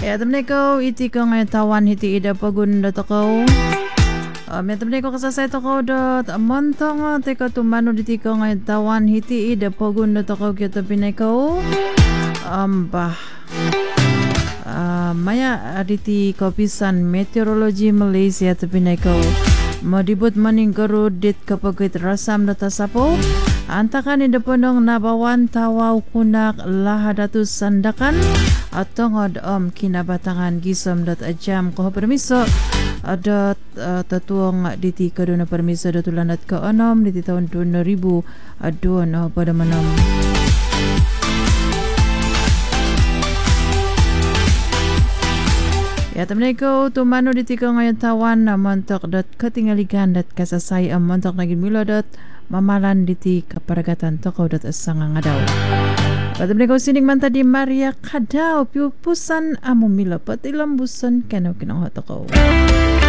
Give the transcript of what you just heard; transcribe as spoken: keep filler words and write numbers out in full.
Ya temen ko iti ko ngayon tawan hiti ida pagun dot ko. Um, ya temen ko kasasay to ko dot montong te ko tumano diti ko ngayon tawan hiti ida pagun dot ko kita pinay ko. Um, bah. Uh, maya aditi kopisan meteorologi Malaysia te pinay ko. Madibut maning garud dit kapagit rasam data sapo. Antakan ida ponong nabawan tawaw kunak lahadatus sandakan atau ngod om kinabatangan gisom dot ajam ko permiso ada uh, tatuang diti kaduna permiso dot ulanat ke onom diti tahun dua ribu dua no pada manom. Ya temen ko tumano diti ko ngayon tawan na montok dot ketingalikan dot kasasay am montok nagin milo dot mamalan diti kaparagatan toko dot asanga ngadaw. Patemen ko sining manta di Maria Kadaw piupusan amo milo patilambusan kano kinang hotoko.